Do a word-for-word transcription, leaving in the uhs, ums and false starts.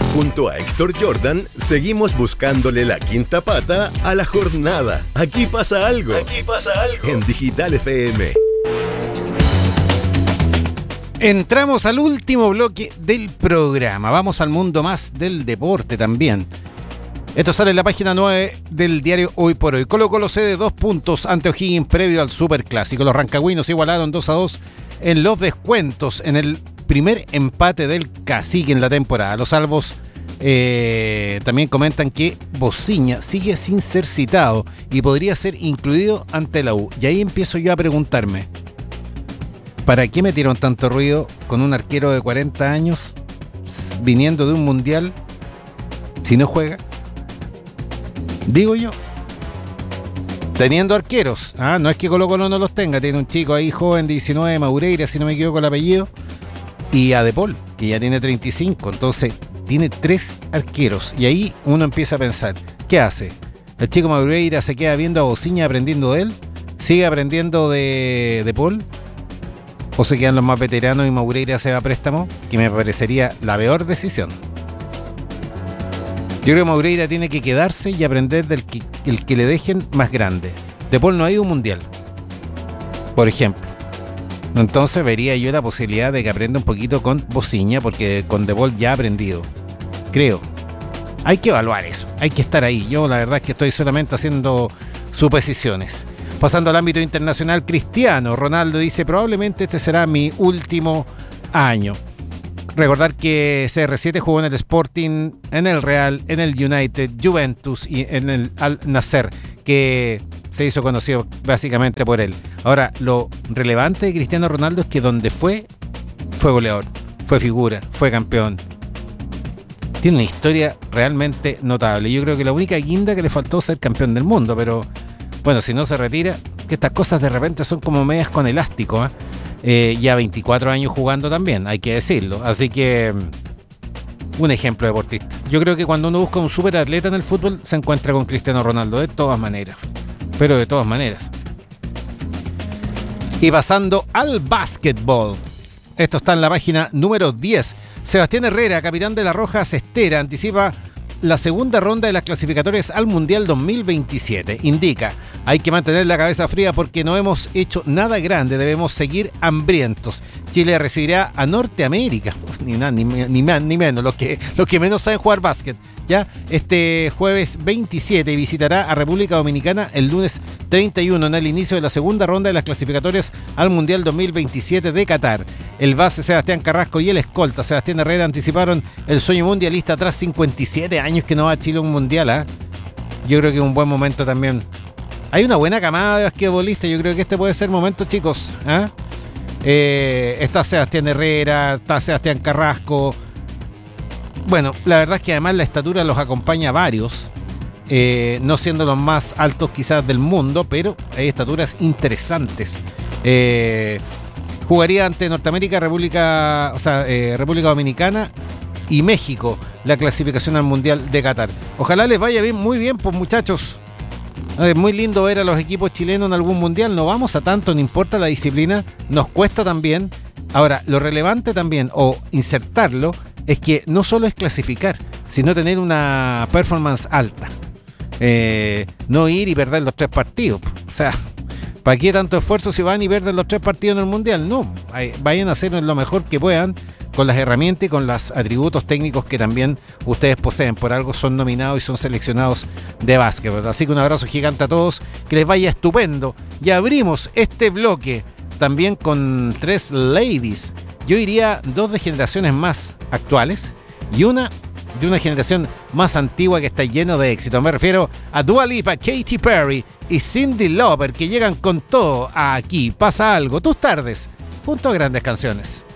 Junto a Héctor Jordan, seguimos buscándole la quinta pata a la jornada. Aquí pasa algo. Aquí pasa algo. En Digital F M. Entramos al último bloque del programa. Vamos al mundo más del deporte también. Esto sale en la página nueve del diario Hoy por Hoy. Colo Colo cede dos puntos ante O'Higgins previo al Superclásico. Los rancagüinos igualaron dos a dos en los descuentos en el primer empate del Cacique en la temporada. Los salvos eh, también comentan que Bociña sigue sin ser citado y podría ser incluido ante la U. Y ahí empiezo yo a preguntarme, ¿para qué metieron tanto ruido con un arquero de cuarenta años viniendo de un mundial si no juega? Digo yo, teniendo arqueros, ¿ah? No es que Colo Colo no los tenga, tiene un chico ahí joven de diecinueve, Maureira, si no me equivoco el apellido, y a De Paul, que ya tiene treinta y cinco, entonces tiene tres arqueros, y ahí uno empieza a pensar, ¿qué hace? ¿El chico Maureira se queda viendo a Bociña aprendiendo de él? ¿Sigue aprendiendo de De Paul? ¿O se quedan los más veteranos y Maureira se va a préstamo? Que me parecería la peor decisión. Yo creo que Maureira tiene que quedarse y aprender del que, el que le dejen más grande. De Paul no ha ido a un mundial, por ejemplo. Entonces vería yo la posibilidad de que aprenda un poquito con Bociña, porque con De Paul ya ha aprendido. Creo. Hay que evaluar eso, hay que estar ahí. Yo la verdad es que estoy solamente haciendo suposiciones. Pasando al ámbito internacional, Cristiano Ronaldo dice, probablemente este será mi último año. Recordar que C R siete jugó en el Sporting, en el Real, en el United, Juventus y en el Al Nassr, que se hizo conocido básicamente por él. Ahora, lo relevante de Cristiano Ronaldo es que donde fue, fue goleador, fue figura, fue campeón. Tiene una historia realmente notable. Yo creo que la única guinda que le faltó es ser campeón del mundo, pero bueno, si no se retira, que estas cosas de repente son como medias con elástico, ¿eh? Eh, ya veinticuatro años jugando también, hay que decirlo. Así que, un ejemplo deportista. Yo creo que cuando uno busca un superatleta en el fútbol, se encuentra con Cristiano Ronaldo, de todas maneras. Pero de todas maneras. Y pasando al básquetbol. Esto está en la página número diez. Sebastián Herrera, capitán de la Roja Cestera, anticipa la segunda ronda de las clasificatorias al Mundial dos mil veintisiete. Indica, hay que mantener la cabeza fría porque no hemos hecho nada grande, debemos seguir hambrientos. Chile recibirá a Norteamérica, Uf, ni, nada, ni, ni más ni menos, los que, los que menos saben jugar básquet, ¿ya? Este jueves veintisiete, y visitará a República Dominicana el lunes treinta y uno en el inicio de la segunda ronda de las clasificatorias al Mundial dos mil veintisiete de Qatar. El base Sebastián Carrasco y el escolta Sebastián Herrera anticiparon el sueño mundialista tras cincuenta y siete años que no va a Chile a un mundial, ¿eh? Yo creo que es un buen momento también. Hay una buena camada de basquetbolistas, yo creo que este puede ser momento, chicos, ¿eh? Eh, está Sebastián Herrera, está Sebastián Carrasco. Bueno, la verdad es que además la estatura los acompaña a varios, eh, no siendo los más altos quizás del mundo, pero hay estaturas interesantes. Eh, jugaría ante Norteamérica, República, o sea, eh, República Dominicana y México la clasificación al Mundial de Qatar. Ojalá les vaya bien, muy bien, pues muchachos. Es muy lindo ver a los equipos chilenos en algún mundial, no vamos a tanto, no importa la disciplina, nos cuesta también. Ahora, lo relevante también, o insertarlo, es que no solo es clasificar, sino tener una performance alta. Eh, no ir y perder los tres partidos. O sea, ¿para qué tanto esfuerzo si van y pierden los tres partidos en el mundial? No, vayan a hacer lo mejor que puedan, con las herramientas y con los atributos técnicos que también ustedes poseen. Por algo son nominados y son seleccionados de básquetbol. Así que un abrazo gigante a todos, que les vaya estupendo. Y abrimos este bloque también con tres ladies. Yo diría dos de generaciones más actuales y una de una generación más antigua que está lleno de éxito. Me refiero a Dua Lipa, Katy Perry y Cyndi Lauper, que llegan con todo a Aquí Pasa Algo, tus tardes, junto a grandes canciones.